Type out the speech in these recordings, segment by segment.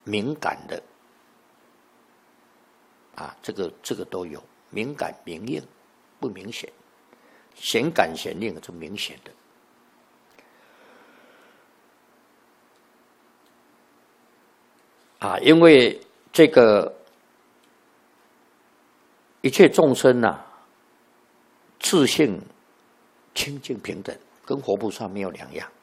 敏感的啊，这个都有，敏感、明硬、不明显，显感显硬是明显的。啊，因为这个一切众生啊，自性清净平等，跟活菩萨没有两样。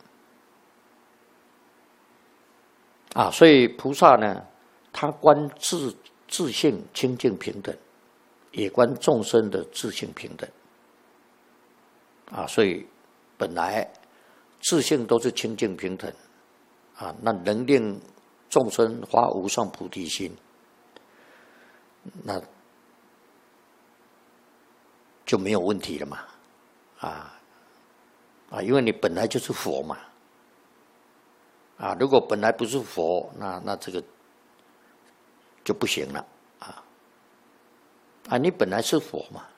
啊，所以菩萨呢，他观自性清净平等，也观众生的自性平等。啊，所以本来自性都是清净平等，啊，那能令众生发无上菩提心，那就没有问题了嘛，因为你本来就是佛嘛，如果本来不是佛，那这个就不行了，你本来是佛嘛，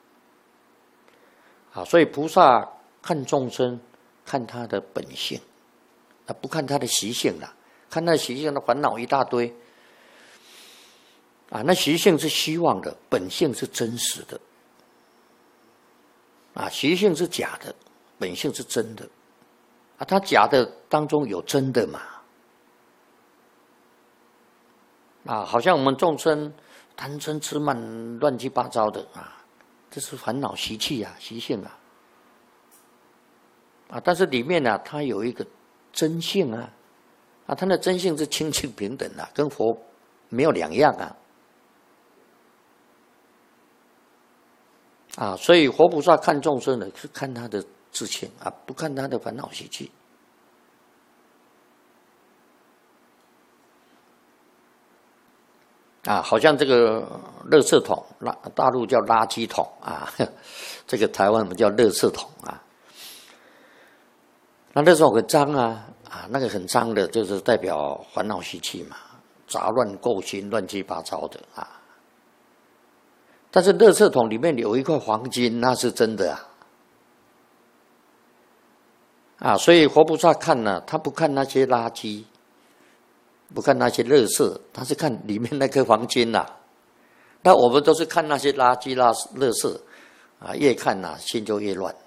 所以菩萨看众生，看他的本性，不看他的习性了。看那习性的烦恼一大堆，那习性是虚妄的，本性是真实的，习性是假的，本性是真的，它假的当中有真的嘛，好像我们众生贪嗔痴慢乱七八糟的这是烦恼习气习性但是里面它有一个真性它的真性是清净平等跟佛没有两样所以活菩萨看众生是看他的自性不看他的烦恼习气好像这个垃圾桶，大陆叫垃圾桶这个台湾我们叫垃圾桶那垃圾桶很脏那个很脏的，就是代表烦恼习气嘛，杂乱垢心，乱七八糟的但是垃圾桶里面有一块黄金，那是真的所以活菩萨看呢，他不看那些垃圾，不看那些垃圾，他是看里面那颗黄金那我们都是看那些垃圾垃圾越看心就越乱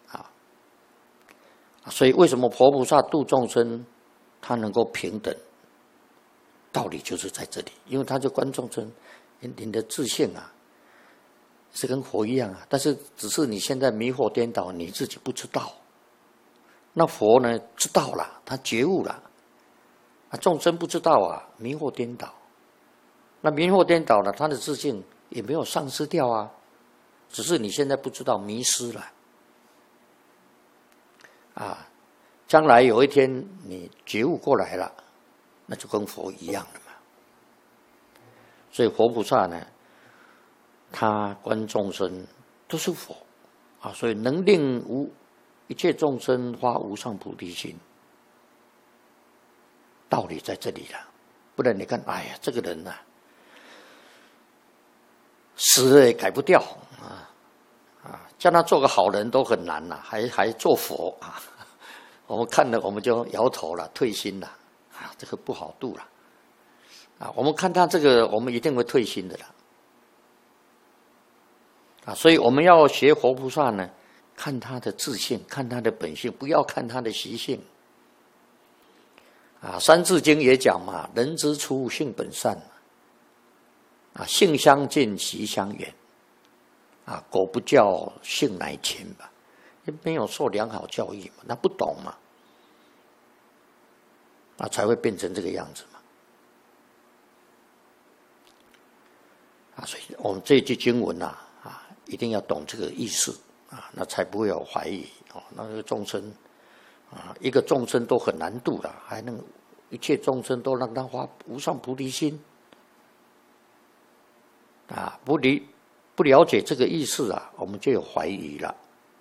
所以为什么佛菩萨度众生他能够平等，道理就是在这里，因为他就观众生你的自性是跟佛一样但是只是你现在迷惑颠倒，你自己不知道，那佛呢知道了，他觉悟了众生不知道迷惑颠倒，那迷惑颠倒了，他的自性也没有丧失掉只是你现在不知道，迷失了将来有一天你觉悟过来了，那就跟佛一样了嘛。所以佛菩萨呢，他观众生都是佛所以能令一切众生发无上菩提心，道理在这里了。不然你看，哎呀，这个人死了也改不掉叫他做个好人都很难还做佛我们看了我们就摇头了，退心了这个不好度了我们看他这个，我们一定会退心的了所以我们要学活菩萨呢，看他的自性，看他的本性，不要看他的习性三字经也讲嘛，人之初性本善性相近习相远狗不教性乃迁吧，没有受良好教育嘛，那不懂嘛才会变成这个样子嘛所以我们这一句经文一定要懂这个意思那才不会有怀疑那个众生一个众生都很难度了，还能一切众生都让他发无上菩提心不了解这个意思我们就有怀疑了。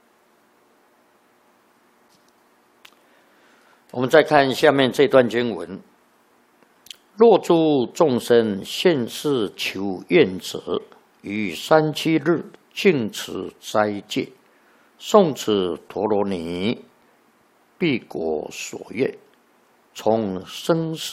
我们再看下面这段经文：若诸众生现世求愿者，于37日净持斋戒，诵持陀罗尼，必果所愿，从生死